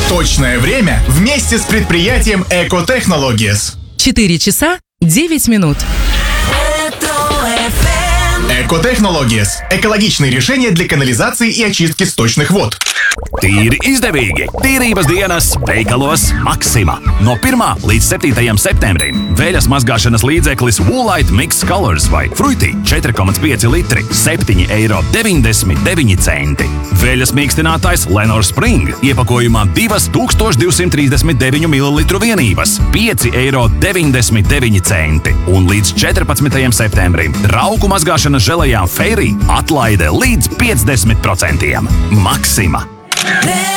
Точное время вместе с предприятием Экотехнологиес. 4 часа 9 минут. Экотехнологиес. Экологичные решения для канализации и очистки сточных вод. Tīri izdevīgi! Tīrības dienas veikalos Maxima. No 1. līdz 7. septembrim vēļas mazgāšanas līdzeklis Woolite Mix Colors vai Fruity 4,5 litri – 7,99 €. Vēļas mīkstinātājs Lenor Spring iepakojumā 2239 ml vienības – 5,99 €. Un līdz 14. septembrim trauku mazgāšanas želejām Fairy atlaide līdz 50%. Maxima!